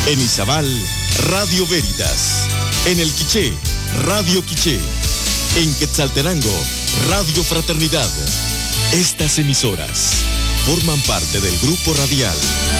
En Izabal, Radio Veritas. En El Quiché, Radio Quiché. En Quetzaltenango, Radio Fraternidad. Estas emisoras forman parte del Grupo Radial